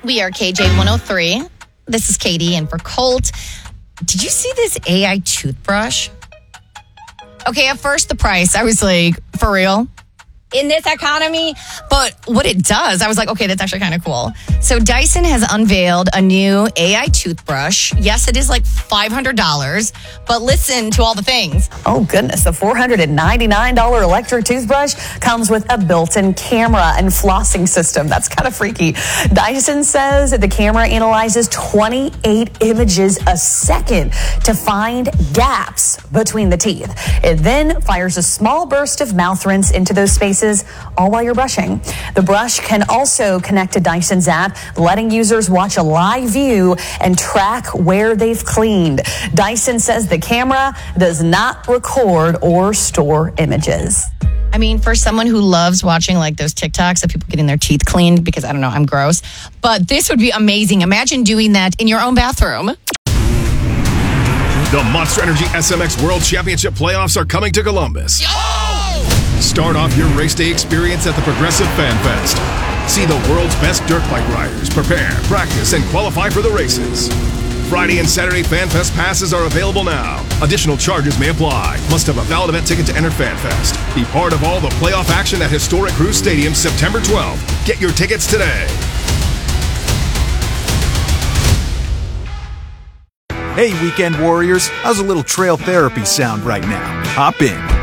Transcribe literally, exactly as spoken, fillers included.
We are K J one oh three. This is Katie and for Colt. Did you see this A I toothbrush? Okay, at first the price, I was like, for real? In this economy? But what it does, I was like, okay, that's actually kind of cool. So Dyson has unveiled a new A I toothbrush. Yes, it is like five hundred dollars, but listen to all the things. Oh, goodness. The four hundred ninety-nine dollars electric toothbrush comes with a built-in camera and flossing system. That's kind of freaky. Dyson says that the camera analyzes twenty-eight images a second to find gaps between the teeth. It then fires a small burst of mouth rinse into those spaces, all while you're brushing. The brush can also connect to Dyson's app, letting users watch a live view and track where they've cleaned. Dyson says the camera does not record or store images. I mean, for someone who loves watching like those TikToks of people getting their teeth cleaned, because I don't know, I'm gross, but this would be amazing. Imagine doing that in your own bathroom. The Monster Energy S M X World Championship playoffs are coming to Columbus. Oh! Start off your race day experience at the Progressive Fan Fest. See the world's best dirt bike riders prepare, practice, and qualify for the races. Friday and Saturday Fan Fest passes are available now. Additional charges may apply. Must have a valid event ticket to enter Fan Fest. Be part of all the playoff action at Historic Cruise Stadium September twelfth. Get your tickets today. Hey, weekend warriors, how's a little trail therapy sound right now? Hop in.